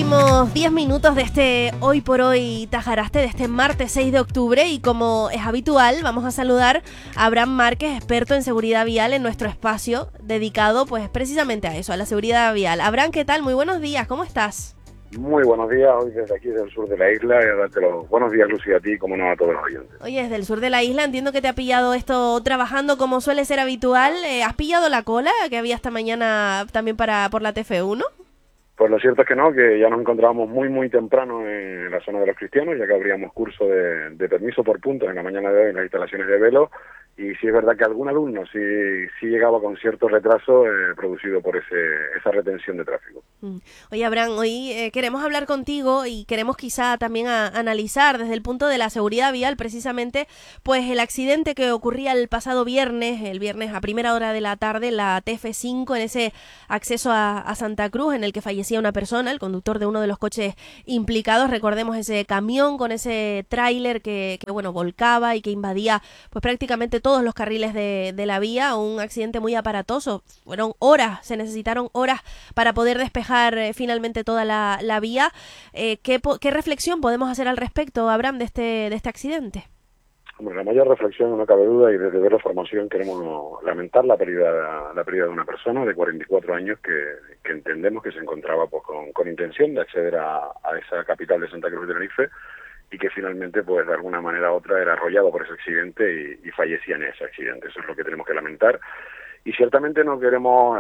últimos 10 minutos de este Hoy por Hoy Tajaraste, de este martes 6 de octubre, y como es habitual, vamos a saludar a Abraham Márquez, experto en seguridad vial, en nuestro espacio dedicado pues precisamente a eso, a la seguridad vial. Abraham, ¿qué tal? Muy buenos días, ¿cómo estás? Muy buenos días, hoy desde aquí del sur de la isla, y darte los buenos días, Lucy, a ti, como no a todos los oyentes. Oye, desde el sur de la isla, entiendo que te ha pillado esto trabajando como suele ser habitual. ¿Has pillado la cola que había esta mañana también por la TF1? Pues lo cierto es que no, que ya nos encontrábamos muy temprano en la zona de los cristianos, ya que abríamos curso de permiso por puntos en la mañana de hoy en las instalaciones de Velo, y sí es verdad que algún alumno sí llegaba con cierto retraso producido por esa retención de tráfico. Oye, Abraham, hoy queremos hablar contigo y queremos quizá también analizar desde el punto de la seguridad vial precisamente pues el accidente que ocurría el pasado viernes a primera hora de la tarde, la TF5, en ese acceso a Santa Cruz, en el que fallecía una persona, el conductor de uno de los coches implicados. Recordemos ese camión con ese tráiler que volcaba y que invadía pues prácticamente todos los carriles de la vía. Un accidente muy aparatoso. Fueron horas, se necesitaron horas para poder despejar finalmente toda la vía. ¿Qué reflexión podemos hacer al respecto, Abraham, de este accidente? Hombre, la mayor reflexión, no cabe duda, y desde Velo Formación queremos lamentar la pérdida de una persona de 44 años que entendemos que se encontraba pues con intención de acceder a esa capital de Santa Cruz de Tenerife, y que finalmente, pues de alguna manera u otra, era arrollado por ese accidente y fallecía en ese accidente. Eso es lo que tenemos que lamentar. Y ciertamente no queremos,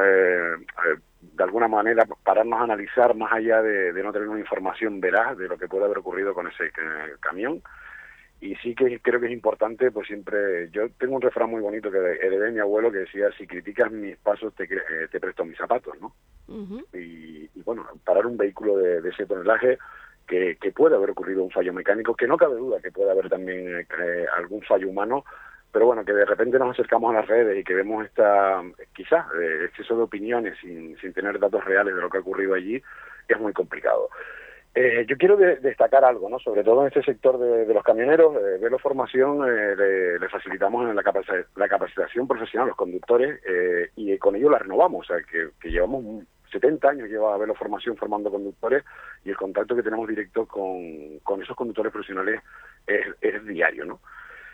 de alguna manera, pararnos a analizar más allá de no tener una información veraz de lo que puede haber ocurrido con ese camión. Y sí que creo que es importante, pues siempre, yo tengo un refrán muy bonito que heredé de mi abuelo que decía: si criticas mis pasos, te presto mis zapatos, ¿no? Uh-huh. Y bueno, parar un vehículo de ese tonelaje, que puede haber ocurrido un fallo mecánico, que no cabe duda que puede haber también algún fallo humano, pero bueno, que de repente nos acercamos a las redes y que vemos quizás exceso de opiniones sin tener datos reales de lo que ha ocurrido allí, es muy complicado. Yo quiero destacar algo, ¿no? Sobre todo en este sector de los camioneros. Velo Formación le facilitamos en la capacitación profesional a los conductores, y con ello la renovamos. O sea, que llevamos 70 años lleva Velo Formación formando conductores, y el contacto que tenemos directo con esos conductores profesionales es diario, ¿no?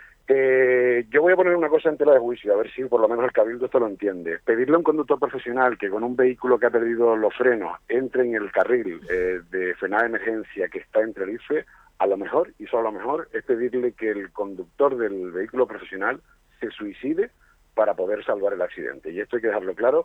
Yo voy a poner una cosa en tela de juicio, a ver si por lo menos el Cabildo esto lo entiende. Pedirle a un conductor profesional que con un vehículo que ha perdido los frenos entre en el carril de frenada de emergencia que está entre el IFE, a lo mejor, y solo a lo mejor, es pedirle que el conductor del vehículo profesional se suicide para poder salvar el accidente. Y esto hay que dejarlo claro.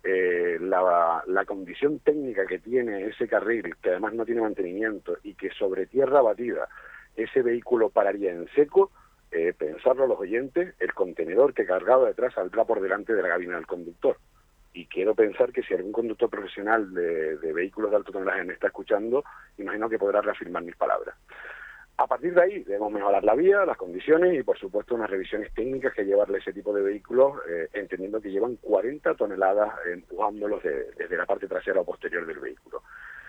La condición técnica que tiene ese carril, que además no tiene mantenimiento, y que sobre tierra batida ese vehículo pararía en seco, pensarlo a los oyentes, el contenedor que cargado detrás saldrá por delante de la cabina del conductor. Y quiero pensar que si algún conductor profesional de vehículos de alto tonelaje me está escuchando, imagino que podrá reafirmar mis palabras. A partir de ahí debemos mejorar la vía, las condiciones y por supuesto unas revisiones técnicas que llevarle ese tipo de vehículos, entendiendo que llevan 40 toneladas empujándolos desde la parte trasera o posterior del vehículo.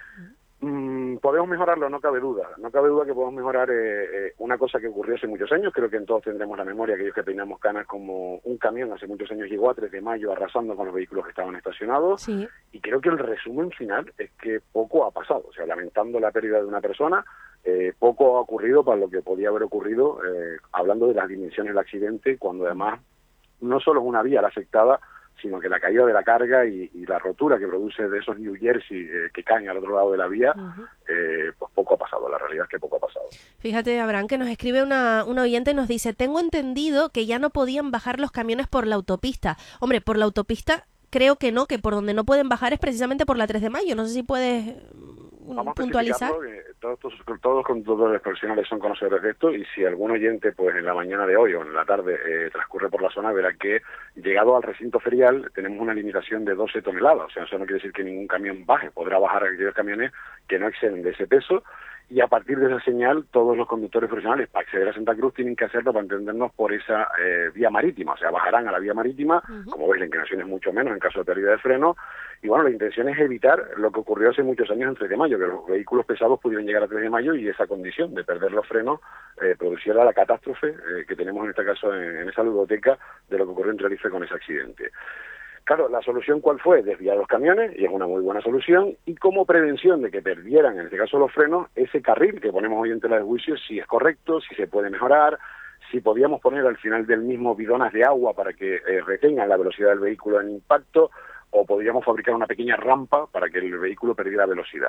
Podemos mejorarlo, no cabe duda que podemos mejorar una cosa que ocurrió hace muchos años. Creo que en todos tendremos la memoria, aquellos que peinamos canas, como un camión hace muchos años llegó a 3 de mayo arrasando con los vehículos que estaban estacionados. Sí. Y creo que el resumen final es que poco ha pasado. O sea, lamentando la pérdida de una persona, poco ha ocurrido para lo que podía haber ocurrido, hablando de las dimensiones del accidente, cuando además no solo es una vía la afectada, sino que la caída de la carga y la rotura que produce de esos New Jersey que caen al otro lado de la vía, pues poco ha pasado. La realidad es que poco ha pasado. Fíjate, Abraham, que nos escribe una oyente y nos dice: tengo entendido que ya no podían bajar los camiones por la autopista. Hombre, por la autopista creo que no, que por donde no pueden bajar es precisamente por la 3 de mayo. No sé si puedes puntualizar. Todos los conductores profesionales son conocedores de esto, y si algún oyente pues en la mañana de hoy o en la tarde transcurre por la zona, verá que llegado al recinto ferial tenemos una limitación de 12 toneladas. O sea, eso no quiere decir que ningún camión baje, podrá bajar aquellos camiones que no exceden de ese peso, y a partir de esa señal todos los conductores profesionales para acceder a Santa Cruz tienen que hacerlo, para entendernos, por esa vía marítima. O sea, bajarán a la vía marítima, como veis la inclinación es mucho menos en caso de pérdida de freno, y bueno, la intención es evitar lo que ocurrió hace muchos años en 3 de mayo, que los vehículos pesados pudieran llegar a 3 de mayo y esa condición de perder los frenos produciera la catástrofe que tenemos en este caso en esa ludoteca de lo que ocurrió en Tenerife con ese accidente. Claro, la solución ¿cuál fue? Desviar los camiones, y es una muy buena solución, y como prevención de que perdieran, en este caso los frenos, ese carril que ponemos hoy en tela de juicio, si es correcto, si se puede mejorar, si podíamos poner al final del mismo bidonas de agua para que retengan la velocidad del vehículo en impacto, o podríamos fabricar una pequeña rampa para que el vehículo perdiera velocidad.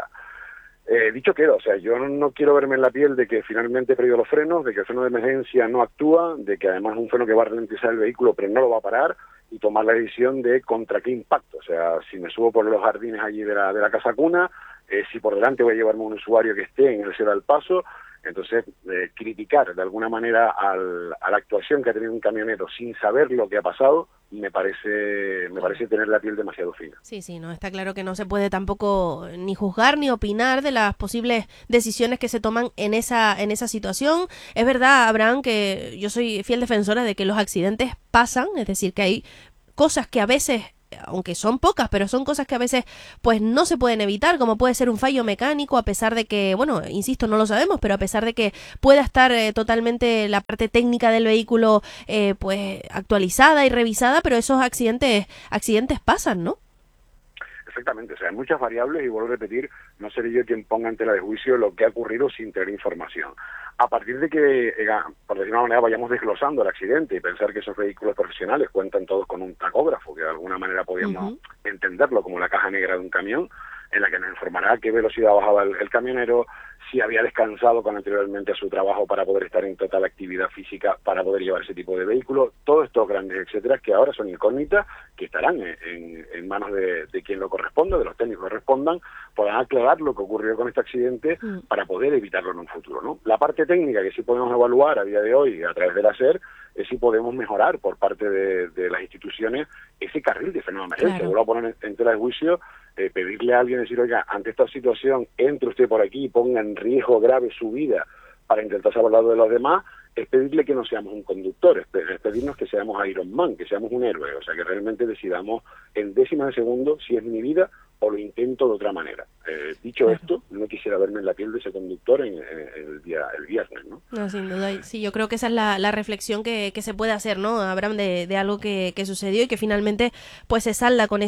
Dicho queda, o sea, yo no quiero verme en la piel de que finalmente he perdido los frenos, de que el freno de emergencia no actúa, de que además es un freno que va a ralentizar el vehículo pero no lo va a parar, y tomar la decisión de contra qué impacto. O sea, si me subo por los jardines allí de la casa cuna, si por delante voy a llevarme un usuario que esté en el cero al paso. Entonces, criticar de alguna manera a la actuación que ha tenido un camionero sin saber lo que ha pasado, me parece tener la piel demasiado fina. Sí, no, está claro que no se puede tampoco ni juzgar ni opinar de las posibles decisiones que se toman en esa situación. Es verdad, Abraham, que yo soy fiel defensora de que los accidentes pasan, es decir, que hay cosas que a veces, aunque son pocas, pero son cosas que a veces pues no se pueden evitar, como puede ser un fallo mecánico, a pesar de que, bueno, insisto, no lo sabemos, pero a pesar de que pueda estar totalmente la parte técnica del vehículo pues actualizada y revisada, pero esos accidentes pasan, ¿no? Exactamente, o sea, hay muchas variables y vuelvo a repetir, no seré yo quien ponga en tela de juicio lo que ha ocurrido sin tener información. A partir de que, por decir de una manera, vayamos desglosando el accidente y pensar que esos vehículos profesionales cuentan todos con un tacógrafo, que de alguna manera podríamos entenderlo como la caja negra de un camión, en la que nos informará a qué velocidad bajaba el camionero, si había descansado con anteriormente a su trabajo para poder estar en total actividad física para poder llevar ese tipo de vehículo, todos estos grandes etcétera, que ahora son incógnitas, que estarán en manos de quien lo corresponda, de los técnicos que respondan, podrán aclarar lo que ocurrió con este accidente para poder evitarlo en un futuro, ¿no? La parte técnica que sí podemos evaluar a día de hoy a través del ASER es si podemos mejorar por parte de las instituciones ese carril de freno de emergencia. Claro. Vuelvo a poner en tela de juicio, pedirle a alguien, decir, oiga, ante esta situación, entre usted por aquí y ponga en riesgo grave su vida para intentar salvarlo de los demás, es pedirle que no seamos un conductor, es pedirnos que seamos Iron Man, que seamos un héroe, o sea, que realmente decidamos en décimas de segundo si es mi vida o lo intento de otra manera. Dicho esto, no quisiera verme en la piel de ese conductor el viernes, ¿no? No, sin duda. Sí, yo creo que esa es la reflexión que se puede hacer, ¿no, Abraham, de algo que sucedió y que finalmente pues se salda con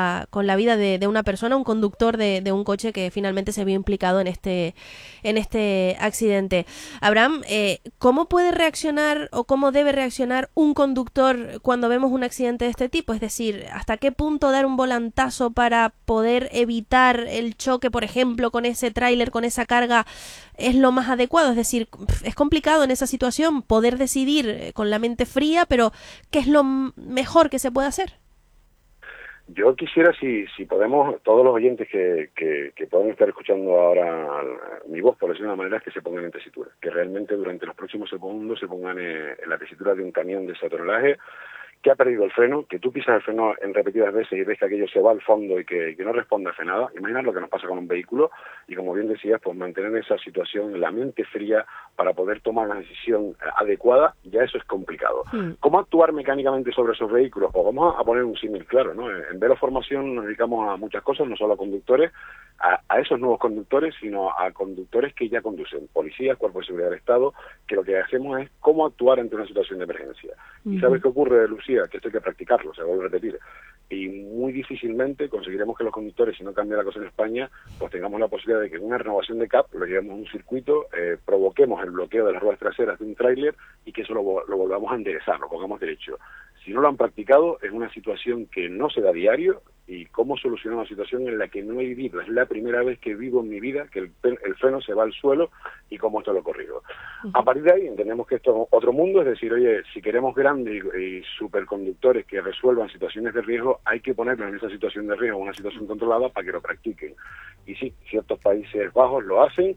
la vida de una persona, un conductor de un coche que finalmente se vio implicado en este accidente. Abraham, ¿cómo puede reaccionar o cómo debe reaccionar un conductor cuando vemos un accidente de este tipo? Es decir, ¿hasta qué punto dar un volantazo para poder evitar el choque, por ejemplo, con ese tráiler, con esa carga, es lo más adecuado? Es decir, es complicado en esa situación poder decidir con la mente fría, pero ¿qué es lo mejor que se puede hacer? Yo quisiera, si podemos, todos los oyentes que puedan estar escuchando ahora mi voz, por decirlo de una manera, es que se pongan en tesitura, que realmente durante los próximos segundos se pongan en la tesitura de un camión de ese tonelaje que ha perdido el freno, que tú pisas el freno en repetidas veces y ves que aquello se va al fondo y que no responde a frenada. Imagina lo que nos pasa con un vehículo y, como bien decías, pues mantener esa situación, la mente fría para poder tomar una decisión adecuada, ya eso es complicado. ¿Cómo actuar mecánicamente sobre esos vehículos? Pues vamos a poner un símil claro, ¿no? En Velo Formación nos dedicamos a muchas cosas, no solo a conductores, a esos nuevos conductores, sino a conductores que ya conducen, policías, cuerpos de seguridad del Estado, que lo que hacemos es cómo actuar ante una situación de emergencia. ¿Y sabes qué ocurre, Lucía? Que esto hay que practicarlo, se vuelve a repetir, y muy difícilmente conseguiremos que los conductores, si no cambia la cosa en España, pues tengamos la posibilidad de que en una renovación de CAP lo llevemos a un circuito, provoquemos el bloqueo de las ruedas traseras de un tráiler y que eso lo volvamos a enderezar, lo pongamos derecho. Si no lo han practicado, es una situación que no se da a diario, y cómo solucionar una situación en la que no he vivido. Es la primera vez que vivo en mi vida que el freno se va al suelo y cómo esto lo he corrido. A partir de ahí entendemos que esto es otro mundo, es decir, oye, si queremos grandes y superconductores que resuelvan situaciones de riesgo, hay que ponerlos en esa situación de riesgo, una situación controlada para que lo practiquen. Y sí, ciertos Países Bajos lo hacen.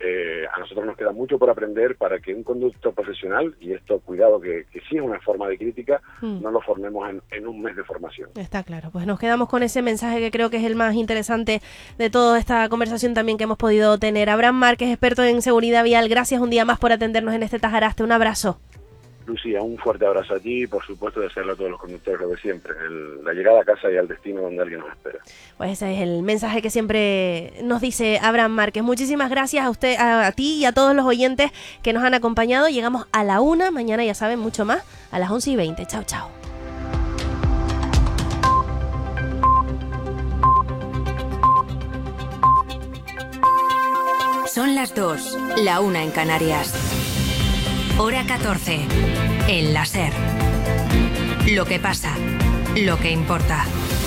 A nosotros nos queda mucho por aprender para que un conductor profesional, y esto cuidado que sí es una forma de crítica, no lo formemos en un mes de formación. Está claro, pues nos quedamos con ese mensaje que creo que es el más interesante de toda esta conversación también que hemos podido tener. Abraham Márquez, experto en seguridad vial, gracias un día más por atendernos en este Tajaraste. Un abrazo. Lucía, un fuerte abrazo a ti y por supuesto desearle a todos los conductores lo de siempre, la llegada a casa y al destino donde alguien nos espera. Pues ese es el mensaje que siempre nos dice Abraham Márquez. Muchísimas gracias a usted, a ti y a todos los oyentes que nos han acompañado. Llegamos a la 1, mañana ya saben mucho más, a las 11:20. Chao, chao. Son las 2, la 1 en Canarias. Hora 14, en la SER. Lo que pasa, lo que importa.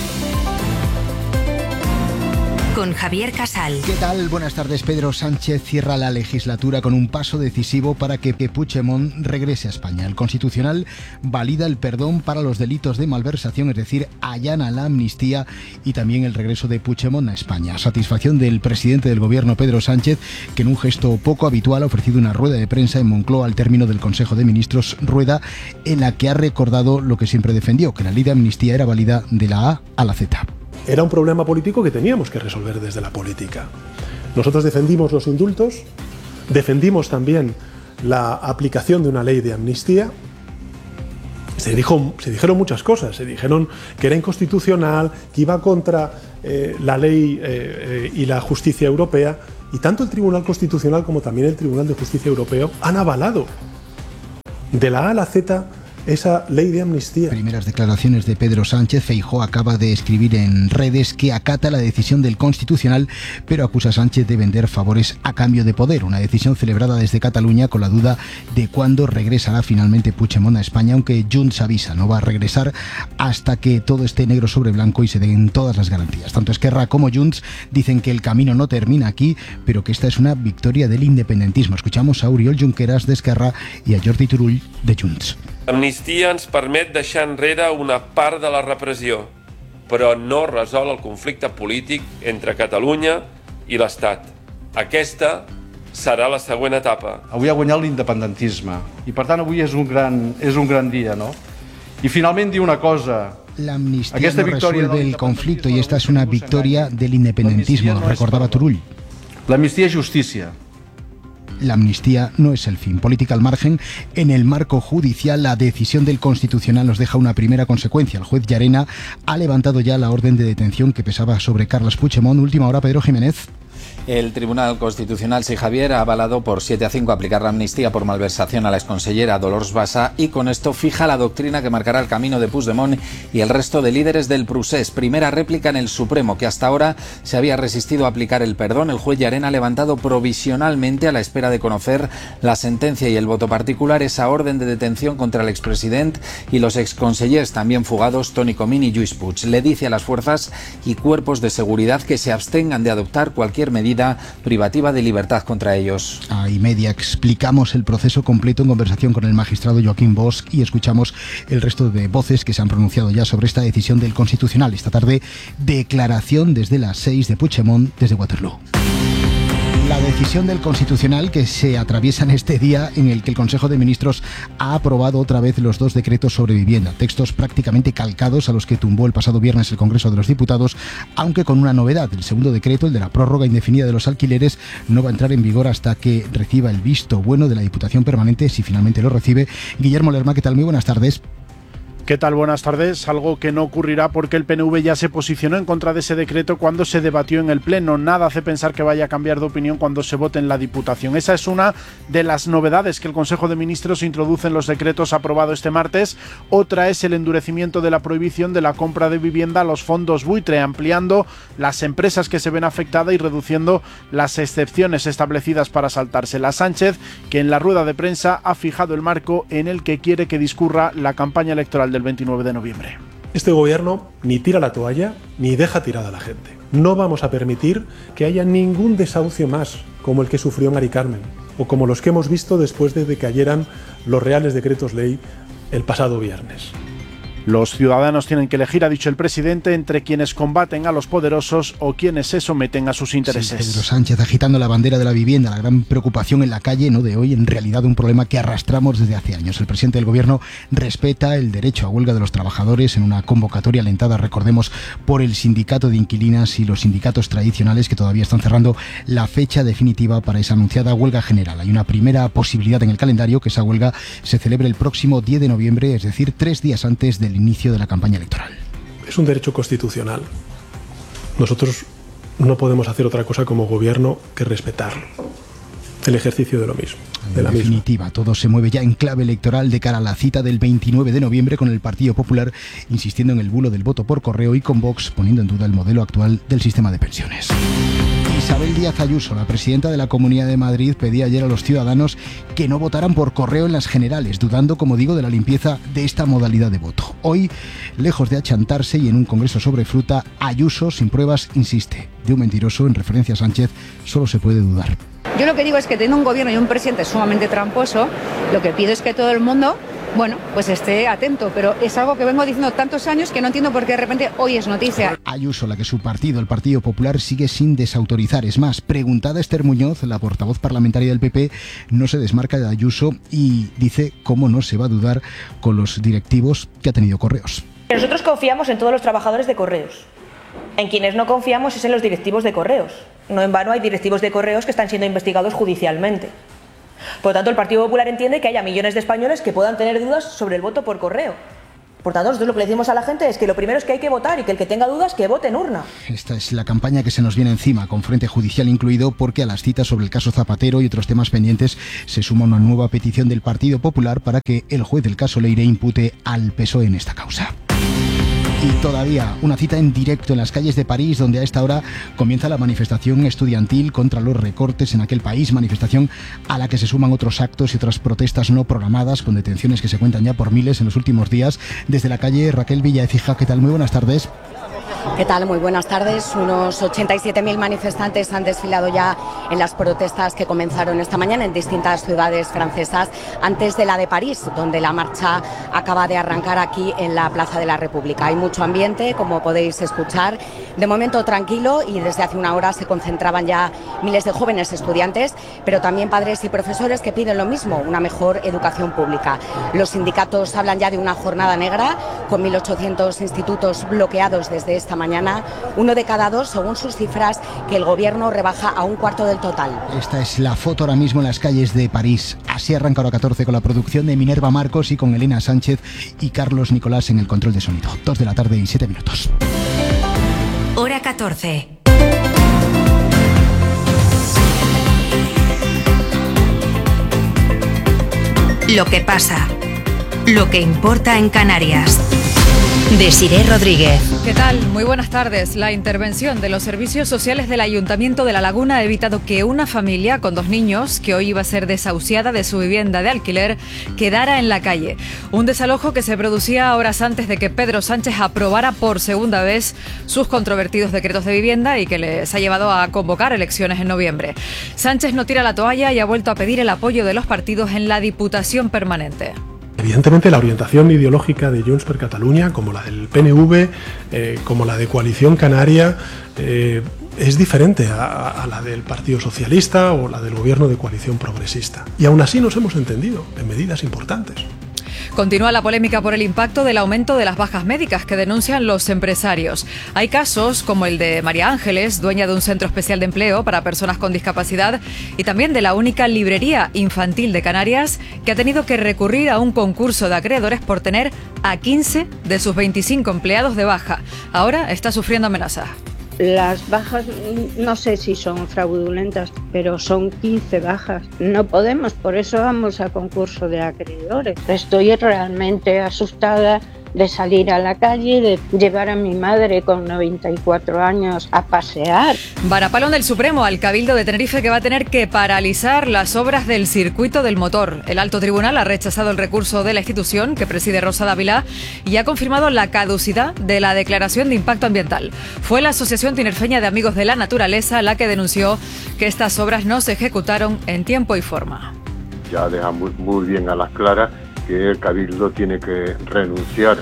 Con Javier Casal. ¿Qué tal? Buenas tardes. Pedro Sánchez cierra la legislatura con un paso decisivo para que Puigdemont regrese a España. El Constitucional valida el perdón para los delitos de malversación, es decir, allana la amnistía y también el regreso de Puigdemont a España. Satisfacción del presidente del Gobierno, Pedro Sánchez, que en un gesto poco habitual ha ofrecido una rueda de prensa en Moncloa al término del Consejo de Ministros, rueda en la que ha recordado lo que siempre defendió, que la ley de amnistía era válida de la A a la Z. Era un problema político que teníamos que resolver desde la política. Nosotros defendimos los indultos, defendimos también la aplicación de una ley de amnistía. Se dijeron muchas cosas, se dijeron que era inconstitucional, que iba contra la ley y la justicia europea, y tanto el Tribunal Constitucional como también el Tribunal de Justicia Europeo han avalado de la A a la Z esa ley de amnistía. Primeras declaraciones de Pedro Sánchez. Feijóo acaba de escribir en redes que acata la decisión del Constitucional, pero acusa a Sánchez de vender favores a cambio de poder. Una decisión celebrada desde Cataluña con la duda de cuándo regresará finalmente Puigdemont a España, aunque Junts avisa, no va a regresar hasta que todo esté negro sobre blanco y se den todas las garantías. Tanto Esquerra como Junts dicen que el camino no termina aquí, pero que esta es una victoria del independentismo. Escuchamos a Oriol Junqueras de Esquerra y a Jordi Turull de Junts. L'amnistia ens permet deixar enrere una part de la repressió, però no resol el conflicte polític entre Catalunya i l'Estat. Aquesta serà la següent etapa. Avui ha guanyat l'independentisme i per tant avui és un gran dia, no? I finalment diu una cosa. La amnistía no resuelve el conflicto y esta es una victoria del independentismo, recordaba Turull. La amnistía es justícia. La amnistía no es el fin. Política al margen. En el marco judicial, la decisión del Constitucional nos deja una primera consecuencia. El juez Llarena ha levantado ya la orden de detención que pesaba sobre Carles Puigdemont. Última hora, Pedro Jiménez. El Tribunal Constitucional, sí, Javier, ha avalado por 7-5 aplicar la amnistía por malversación a la exconsellera Dolors Bassa y con esto fija la doctrina que marcará el camino de Puigdemont y el resto de líderes del procés. Primera réplica en el Supremo, que hasta ahora se había resistido a aplicar el perdón. El juez Llarena ha levantado provisionalmente, a la espera de conocer la sentencia y el voto particular, esa orden de detención contra el expresidente y los exconsellers también fugados Toni Comín y Lluís Puig. Le dice a las fuerzas y cuerpos de seguridad que se abstengan de adoptar cualquier medida privativa de libertad contra ellos. A y media explicamos el proceso completo en conversación con el magistrado Joaquín Bosch y escuchamos el resto de voces que se han pronunciado ya sobre esta decisión del Constitucional. Esta tarde, declaración desde las 6 de Puigdemont desde Waterloo. La decisión del Constitucional que se atraviesa en este día en el que el Consejo de Ministros ha aprobado otra vez los 2 decretos sobre vivienda, textos prácticamente calcados a los que tumbó el pasado viernes el Congreso de los Diputados, aunque con una novedad. El segundo decreto, el de la prórroga indefinida de los alquileres, no va a entrar en vigor hasta que reciba el visto bueno de la Diputación Permanente, si finalmente lo recibe. Guillermo Lerma, ¿qué tal? Muy buenas tardes. ¿Qué tal? Buenas tardes. Algo que no ocurrirá porque el PNV ya se posicionó en contra de ese decreto cuando se debatió en el Pleno. Nada hace pensar que vaya a cambiar de opinión cuando se vote en la Diputación. Esa es una de las novedades que el Consejo de Ministros introduce en los decretos aprobados este martes. Otra es el endurecimiento de la prohibición de la compra de vivienda a los fondos buitre, ampliando las empresas que se ven afectadas y reduciendo las excepciones establecidas para saltársela. Sánchez, que en la rueda de prensa ha fijado el marco en el que quiere que discurra la campaña electoral del 29 de noviembre. Este gobierno ni tira la toalla ni deja tirada a la gente. No vamos a permitir que haya ningún desahucio más como el que sufrió Mari Carmen o como los que hemos visto después de que cayeran los reales decretos ley el pasado viernes. Los ciudadanos tienen que elegir, ha dicho el presidente, entre quienes combaten a los poderosos o quienes se someten a sus intereses. Sí, Pedro Sánchez agitando la bandera de la vivienda, la gran preocupación en la calle, no de hoy, en realidad un problema que arrastramos desde hace años. El presidente del Gobierno respeta el derecho a huelga de los trabajadores en una convocatoria alentada, recordemos, por el sindicato de inquilinas y los sindicatos tradicionales que todavía están cerrando la fecha definitiva para esa anunciada huelga general. Hay una primera posibilidad en el calendario, que esa huelga se celebre el próximo 10 de noviembre, es decir, 3 días antes del inicio de la campaña electoral. Es un derecho constitucional. Nosotros no podemos hacer otra cosa como gobierno que respetarlo. El ejercicio de lo mismo. En definitiva, todo se mueve ya en clave electoral de cara a la cita del 29 de noviembre con el Partido Popular insistiendo en el bulo del voto por correo y con Vox poniendo en duda el modelo actual del sistema de pensiones. Isabel Díaz Ayuso, la presidenta de la Comunidad de Madrid, pedía ayer a los ciudadanos que no votaran por correo en las generales, dudando, como digo, de la limpieza de esta modalidad de voto. Hoy, lejos de achantarse y en un congreso sobre fruta, Ayuso, sin pruebas, insiste. De un mentiroso, en referencia a Sánchez, solo se puede dudar. Yo lo que digo es que teniendo un gobierno y un presidente sumamente tramposo, lo que pido es que todo el mundo, pues esté atento, pero es algo que vengo diciendo tantos años que no entiendo por qué de repente hoy es noticia. Ayuso, la que su partido, el Partido Popular, sigue sin desautorizar. Es más, preguntada Esther Muñoz, la portavoz parlamentaria del PP, no se desmarca de Ayuso y dice cómo no se va a dudar con los directivos que ha tenido Correos. Nosotros confiamos en todos los trabajadores de Correos. En quienes no confiamos es en los directivos de Correos. No en vano hay directivos de Correos que están siendo investigados judicialmente. Por lo tanto, el Partido Popular entiende que haya millones de españoles que puedan tener dudas sobre el voto por correo. Por tanto, nosotros lo que le decimos a la gente es que lo primero es que hay que votar y que el que tenga dudas que vote en urna. Esta es la campaña que se nos viene encima, con frente judicial incluido, porque a las citas sobre el caso Zapatero y otros temas pendientes se suma una nueva petición del Partido Popular para que el juez del caso Leire impute al PSOE en esta causa. Y todavía una cita en directo en las calles de París, donde a esta hora comienza la manifestación estudiantil contra los recortes en aquel país, manifestación a la que se suman otros actos y otras protestas no programadas, con detenciones que se cuentan ya por miles en los últimos días. Desde la calle, Raquel Villaecija, ¿qué tal? Muy buenas tardes. ¿Qué tal? Muy buenas tardes. Unos 87.000 manifestantes han desfilado ya en las protestas que comenzaron esta mañana en distintas ciudades francesas antes de la de París, donde la marcha acaba de arrancar aquí en la Plaza de la República. Hay mucho ambiente, como podéis escuchar, de momento tranquilo, y desde hace una hora se concentraban ya miles de jóvenes estudiantes, pero también padres y profesores que piden lo mismo, una mejor educación pública. Los sindicatos hablan ya de una jornada negra, con 1.800 institutos bloqueados desde esta mañana, 1 de cada 2, según sus cifras, que el gobierno rebaja a 1/4 del total. Esta es la foto ahora mismo en las calles de París. Así arranca Hora 14 con la producción de Minerva Marcos y con Elena Sánchez y Carlos Nicolás en el control de sonido. 2 de la tarde y 7 minutos. Hora 14. Lo que pasa, lo que importa en Canarias. Desiré Rodríguez. ¿Qué tal? Muy buenas tardes. La intervención de los servicios sociales del Ayuntamiento de La Laguna ha evitado que una familia con 2 niños, que hoy iba a ser desahuciada de su vivienda de alquiler, quedara en la calle. Un desalojo que se producía horas antes de que Pedro Sánchez aprobara por segunda vez sus controvertidos decretos de vivienda y que les ha llevado a convocar elecciones en noviembre. Sánchez no tira la toalla y ha vuelto a pedir el apoyo de los partidos en la Diputación Permanente. Evidentemente la orientación ideológica de Junts per Catalunya, como la del PNV, como la de Coalición Canaria, es diferente a la del Partido Socialista o la del Gobierno de Coalición Progresista. Y aún así nos hemos entendido en medidas importantes. Continúa la polémica por el impacto del aumento de las bajas médicas que denuncian los empresarios. Hay casos como el de María Ángeles, dueña de un centro especial de empleo para personas con discapacidad, y también de la única librería infantil de Canarias, que ha tenido que recurrir a un concurso de acreedores por tener a 15 de sus 25 empleados de baja. Ahora está sufriendo amenazas. Las bajas no sé si son fraudulentas, pero son 15 bajas. No podemos, por eso vamos a concurso de acreedores. Estoy realmente asustada de salir a la calle, de llevar a mi madre con 94 años a pasear. Varapalón del Supremo al Cabildo de Tenerife, que va a tener que paralizar las obras del circuito del motor. El alto tribunal ha rechazado el recurso de la institución que preside Rosa Dávila y ha confirmado la caducidad de la declaración de impacto ambiental. Fue la Asociación Tinerfeña de Amigos de la Naturaleza la que denunció que estas obras no se ejecutaron en tiempo y forma. Ya deja muy bien a las claras que el Cabildo tiene que renunciar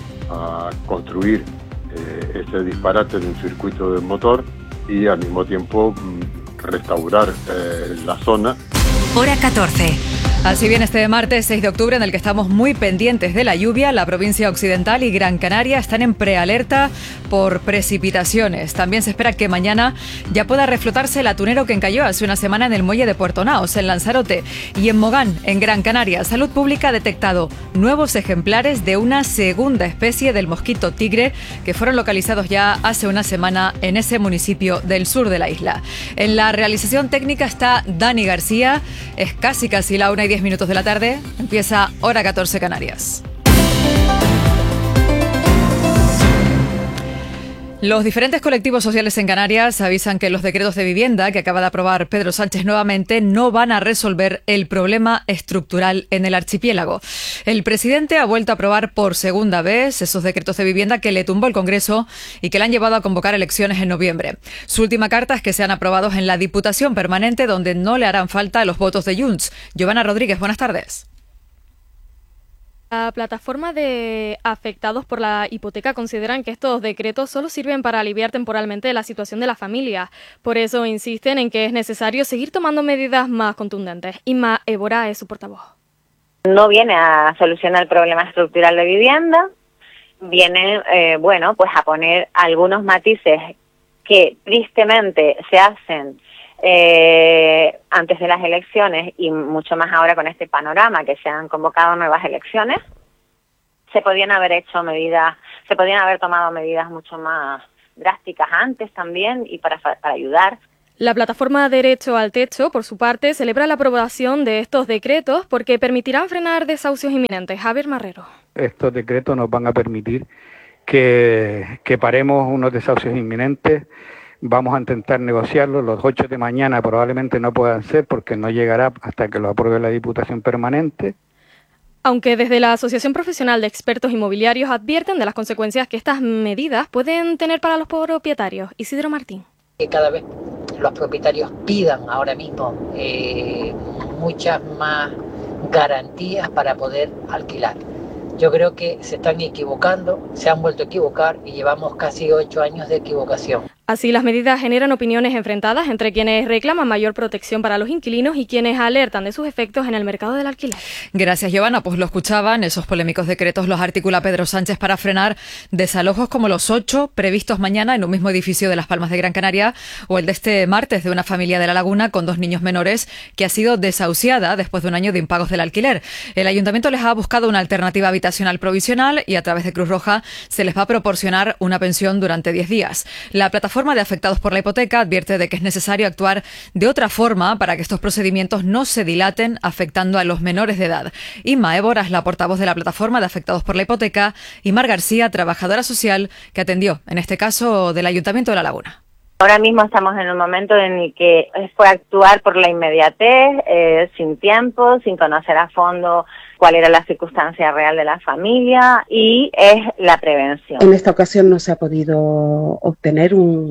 a construir ese disparate de un circuito del motor y al mismo tiempo restaurar la zona. Hora 14. Así viene este martes 6 de octubre, en el que estamos muy pendientes de la lluvia. La provincia occidental y Gran Canaria están en prealerta por precipitaciones. También se espera que mañana ya pueda reflotarse el atunero que encalló hace una semana en el muelle de Puerto Naos, en Lanzarote. Y en Mogán, en Gran Canaria, Salud Pública ha detectado nuevos ejemplares de una segunda especie del mosquito tigre que fueron localizados ya hace una semana en ese municipio del sur de la isla. En la realización técnica está Dani García. Es casi la 1:10 de la tarde. Empieza Hora 14 Canarias. Los diferentes colectivos sociales en Canarias avisan que los decretos de vivienda que acaba de aprobar Pedro Sánchez nuevamente no van a resolver el problema estructural en el archipiélago. El presidente ha vuelto a aprobar por segunda vez esos decretos de vivienda que le tumbó el Congreso y que le han llevado a convocar elecciones en noviembre. Su última carta es que sean aprobados en la Diputación Permanente, donde no le harán falta los votos de Junts. Giovanna Rodríguez, buenas tardes. La plataforma de afectados por la hipoteca consideran que estos decretos solo sirven para aliviar temporalmente la situación de la familia. Por eso insisten en que es necesario seguir tomando medidas más contundentes. Inma Évora es su portavoz. No viene a solucionar el problema estructural de vivienda, viene, pues a poner algunos matices que tristemente se hacen antes de las elecciones y mucho más ahora con este panorama que se han convocado nuevas elecciones. Se podían haber tomado medidas mucho más drásticas antes también y para ayudar. La plataforma Derecho al Techo, por su parte, celebra la aprobación de estos decretos porque permitirán frenar desahucios inminentes. Javier Marrero. Estos decretos nos van a permitir que paremos unos desahucios inminentes. Vamos a intentar negociarlos. Los 8 de mañana probablemente no puedan ser porque no llegará hasta que lo apruebe la Diputación Permanente. Aunque desde la Asociación Profesional de Expertos Inmobiliarios advierten de las consecuencias que estas medidas pueden tener para los propietarios. Isidro Martín. Que cada vez los propietarios pidan ahora mismo muchas más garantías para poder alquilar. Yo creo que se están equivocando, se han vuelto a equivocar y llevamos casi 8 años de equivocación. Así, las medidas generan opiniones enfrentadas entre quienes reclaman mayor protección para los inquilinos y quienes alertan de sus efectos en el mercado del alquiler. Gracias, Giovanna. Pues lo escuchaban, esos polémicos decretos los articula Pedro Sánchez para frenar desalojos como los 8 previstos mañana en un mismo edificio de Las Palmas de Gran Canaria o el de este martes de una familia de La Laguna con 2 niños menores que ha sido desahuciada después de un año de impagos del alquiler. El ayuntamiento les ha buscado una alternativa habitacional provisional y a través de Cruz Roja se les va a proporcionar una pensión durante 10 días. La plataforma de afectados por la hipoteca advierte de que es necesario actuar de otra forma para que estos procedimientos no se dilaten afectando a los menores de edad. Inma Évora es la portavoz de la plataforma de afectados por la hipoteca y Mar García, trabajadora social que atendió, en este caso, del Ayuntamiento de La Laguna. Ahora mismo estamos en un momento en el que fue actuar por la inmediatez, sin tiempo, sin conocer a fondo cuál era la circunstancia real de la familia y es la prevención. En esta ocasión no se ha podido obtener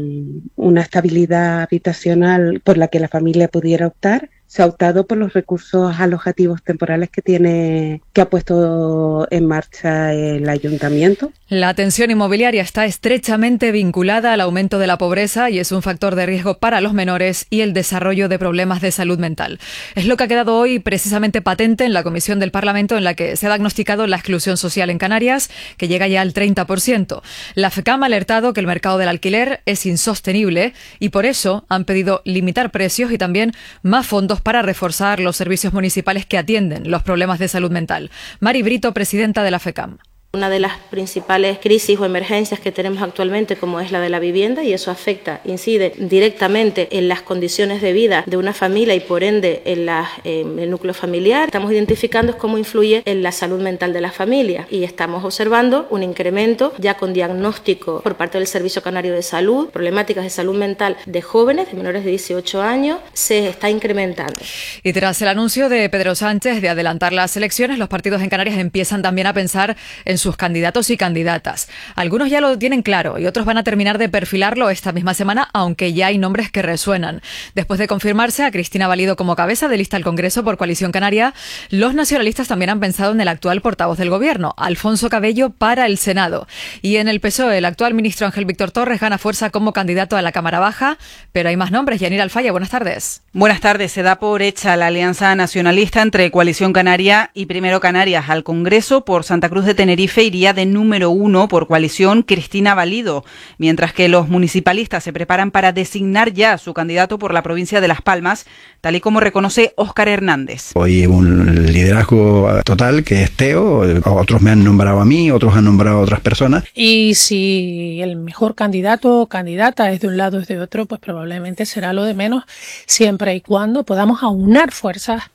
una estabilidad habitacional por la que la familia pudiera optar. Se ha optado por los recursos alojativos temporales que ha puesto en marcha el ayuntamiento. La tensión inmobiliaria está estrechamente vinculada al aumento de la pobreza y es un factor de riesgo para los menores y el desarrollo de problemas de salud mental. Es lo que ha quedado hoy precisamente patente en la comisión del Parlamento en la que se ha diagnosticado la exclusión social en Canarias, que llega ya al 30%. La FECAM ha alertado que el mercado del alquiler es insostenible y por eso han pedido limitar precios y también más fondos para reforzar los servicios municipales que atienden los problemas de salud mental. Mari Brito, presidenta de la FECAM. Una de las principales crisis o emergencias que tenemos actualmente, como es la de la vivienda, y eso incide directamente en las condiciones de vida de una familia y por ende en el núcleo familiar. Estamos identificando cómo influye en la salud mental de la familia y estamos observando un incremento ya con diagnóstico por parte del Servicio Canario de Salud, problemáticas de salud mental de jóvenes, de menores de 18 años, se está incrementando. Y tras el anuncio de Pedro Sánchez de adelantar las elecciones, los partidos en Canarias empiezan también a pensar en sus candidatos y candidatas. Algunos ya lo tienen claro y otros van a terminar de perfilarlo esta misma semana, aunque ya hay nombres que resuenan. Después de confirmarse a Cristina Valido como cabeza de lista al Congreso por Coalición Canaria, los nacionalistas también han pensado en el actual portavoz del Gobierno, Alfonso Cabello, para el Senado. Y en el PSOE, el actual ministro Ángel Víctor Torres gana fuerza como candidato a la Cámara Baja, pero hay más nombres. Yanira Alfaya, buenas tardes. Buenas tardes. Se da por hecha la alianza nacionalista entre Coalición Canaria y Primero Canarias. Al Congreso por Santa Cruz de Tenerife iría de número 1 por coalición Cristina Valido, mientras que los municipalistas se preparan para designar ya su candidato por la provincia de Las Palmas, tal y como reconoce Óscar Hernández. Hoy un liderazgo total que es Teo, otros me han nombrado a mí, otros han nombrado a otras personas. Y si el mejor candidato o candidata es de un lado o es de otro, pues probablemente será lo de menos, siempre y cuando podamos aunar fuerzas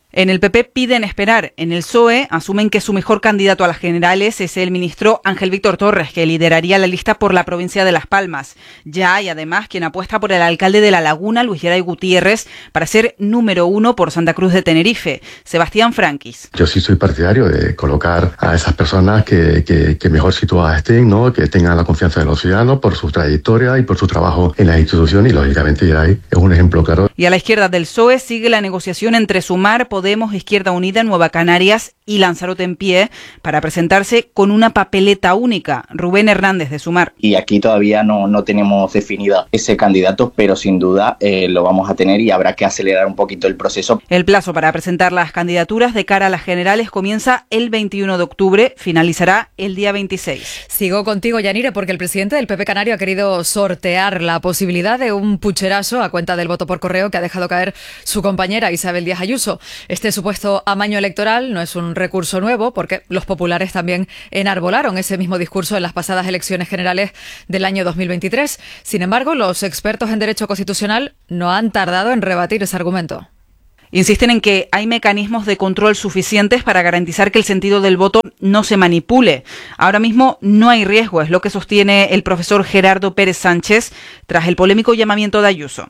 En el PP piden esperar. En el PSOE asumen que su mejor candidato a las generales es el ministro Ángel Víctor Torres, que lideraría la lista por la provincia de Las Palmas. Ya hay además quien apuesta por el alcalde de La Laguna, Luis Geray Gutiérrez, para ser número 1 por Santa Cruz de Tenerife, Sebastián Franquis. Yo sí soy partidario de colocar a esas personas que mejor situadas estén, ¿no? Que tengan la confianza de los ciudadanos por su trayectoria y por su trabajo en las instituciones, y lógicamente Geray es un ejemplo claro. Y a la izquierda del PSOE sigue la negociación entre Sumar, Podemos, Izquierda Unida, Nueva Canarias y Lanzarote en pie para presentarse con una papeleta única. Rubén Hernández de Sumar. Y aquí todavía no tenemos definida ese candidato, pero sin duda lo vamos a tener y habrá que acelerar un poquito el proceso. El plazo para presentar las candidaturas de cara a las generales comienza el 21 de octubre, finalizará el día 26. Sigo contigo, Yanire, porque el presidente del PP Canario ha querido sortear la posibilidad de un pucherazo a cuenta del voto por correo que ha dejado caer su compañera Isabel Díaz Ayuso. Este supuesto amaño electoral no es un recurso nuevo, porque los populares también enarbolaron ese mismo discurso en las pasadas elecciones generales del año 2023. Sin embargo, los expertos en derecho constitucional no han tardado en rebatir ese argumento. Insisten en que hay mecanismos de control suficientes para garantizar que el sentido del voto no se manipule. Ahora mismo no hay riesgo, es lo que sostiene el profesor Gerardo Pérez Sánchez tras el polémico llamamiento de Ayuso.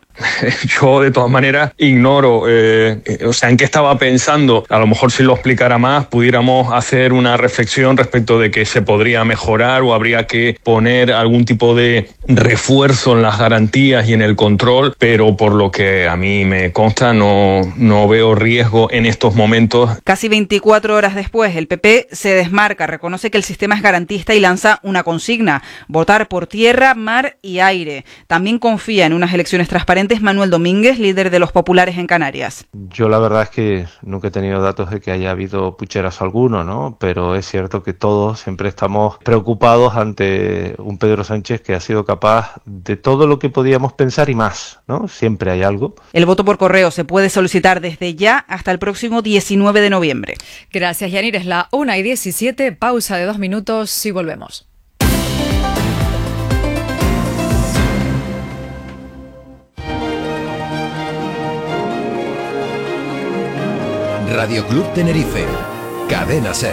Yo de todas maneras ignoro, en qué estaba pensando. A lo mejor si lo explicara más pudiéramos hacer una reflexión respecto de que se podría mejorar o habría que poner algún tipo de refuerzo en las garantías y en el control, pero por lo que a mí me consta no veo riesgo en estos momentos. Casi 24 horas después, el PP se desmarca, reconoce que el sistema es garantista y lanza una consigna: votar por tierra, mar y aire. También confía en unas elecciones transparentes Manuel Domínguez, líder de los populares en Canarias. Yo la verdad es que nunca he tenido datos de que haya habido pucherazo alguno, ¿no? Pero es cierto que todos siempre estamos preocupados ante un Pedro Sánchez que ha sido capaz de todo lo que podíamos pensar y más, ¿no? Siempre hay algo. El voto por correo se puede solicitar desde ya hasta el próximo 19 de noviembre. Gracias, Yanir. Es la 1:17, pausa de 2 minutos y volvemos. Radio Club Tenerife, Cadena SER.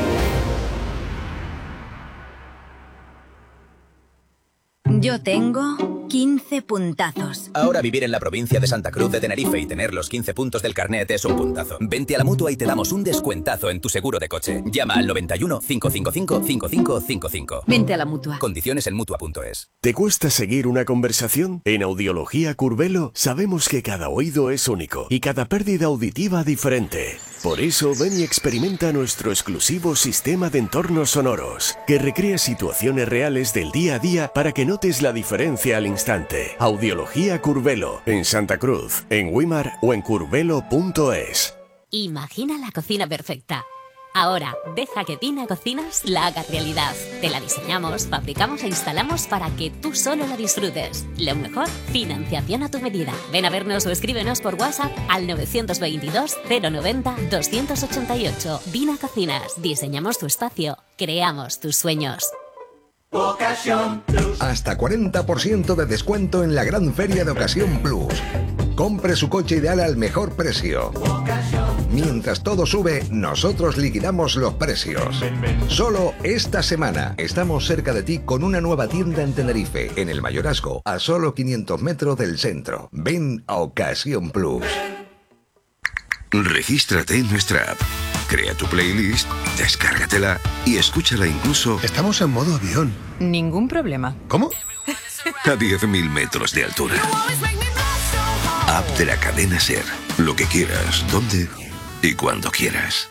Yo tengo 15 puntazos. Ahora vivir en la provincia de Santa Cruz de Tenerife y tener los 15 puntos del carnet es un puntazo. Vente a la Mutua y te damos un descuentazo en tu seguro de coche. Llama al 91 555 5555. Vente a la Mutua. Condiciones en Mutua.es. ¿Te cuesta seguir una conversación? En Audiología Curvelo sabemos que cada oído es único y cada pérdida auditiva diferente. Por eso ven y experimenta nuestro exclusivo sistema de entornos sonoros, que recrea situaciones reales del día a día para que notes la diferencia al instante. Audiología Curvelo, en Santa Cruz, en Wimar o en curvelo.es. Imagina la cocina perfecta. Ahora, deja que Dina Cocinas la haga realidad. Te la diseñamos, fabricamos e instalamos para que tú solo la disfrutes. Lo mejor, financiación a tu medida. Ven a vernos o escríbenos por WhatsApp al 922 090 288. Dina Cocinas, diseñamos tu espacio, creamos tus sueños. Ocasión Plus. Hasta 40% de descuento en la gran feria de Ocasión Plus. Compre su coche ideal al mejor precio. Mientras todo sube, nosotros liquidamos los precios. Solo esta semana estamos cerca de ti con una nueva tienda en Tenerife, en el Mayorazgo, a solo 500 metros del centro. Ven a Ocasión Plus. Regístrate en nuestra app. Crea tu playlist, descárgatela y escúchala incluso... Estamos en modo avión. Ningún problema. ¿Cómo? A 10.000 metros de altura. App de la cadena SER. Lo que quieras, donde y cuando quieras.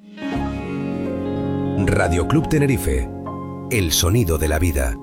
Radio Club Tenerife. El sonido de la vida.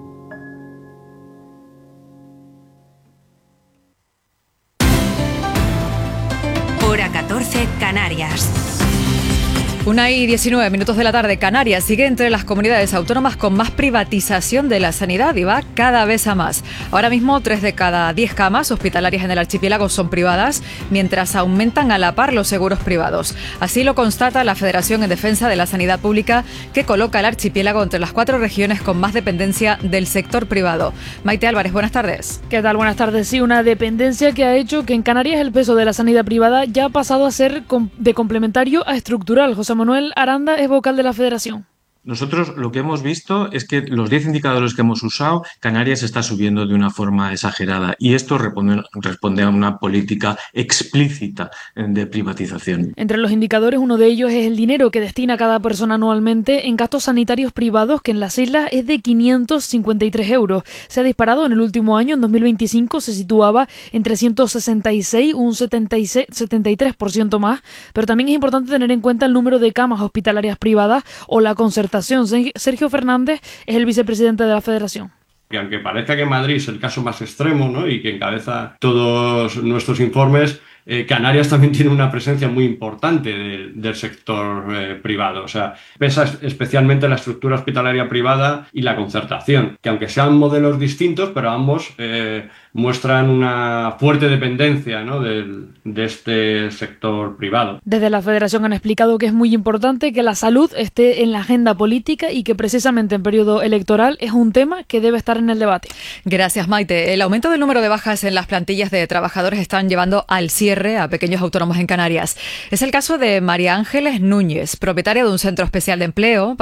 Hora 14, Canarias. 1:19 de la tarde. Canarias sigue entre las comunidades autónomas con más privatización de la sanidad y va cada vez a más. Ahora mismo 3 de cada 10 camas hospitalarias en el archipiélago son privadas, mientras aumentan a la par los seguros privados. Así lo constata la Federación en Defensa de la Sanidad Pública, que coloca al archipiélago entre las 4 regiones con más dependencia del sector privado. Maite Álvarez, buenas tardes. ¿Qué tal? Buenas tardes. Sí, una dependencia que ha hecho que en Canarias el peso de la sanidad privada ya ha pasado a ser de complementario a estructural. José Manuel Aranda es vocal de la Federación. Nosotros lo que hemos visto es que los 10 indicadores que hemos usado, Canarias está subiendo de una forma exagerada y esto responde a una política explícita de privatización. Entre los indicadores, uno de ellos es el dinero que destina cada persona anualmente en gastos sanitarios privados, que en las islas es de 553 euros. Se ha disparado en el último año, en 2025 se situaba en 366, un 73% más, pero también es importante tener en cuenta el número de camas hospitalarias privadas o la concertación. Sergio Fernández es el vicepresidente de la Federación. Que aunque parezca que Madrid es el caso más extremo, ¿no?, y que encabeza todos nuestros informes, Canarias también tiene una presencia muy importante del sector privado. O sea, pesa especialmente la estructura hospitalaria privada y la concertación, que aunque sean modelos distintos, pero ambos muestran una fuerte dependencia, ¿no?, de este sector privado. Desde la Federación han explicado que es muy importante que la salud esté en la agenda política y que precisamente en periodo electoral es un tema que debe estar en el debate. Gracias, Maite. El aumento del número de bajas en las plantillas de trabajadores están llevando al cierre a pequeños autónomos en Canarias. Es el caso de María Ángeles Núñez, propietaria de un centro especial de empleo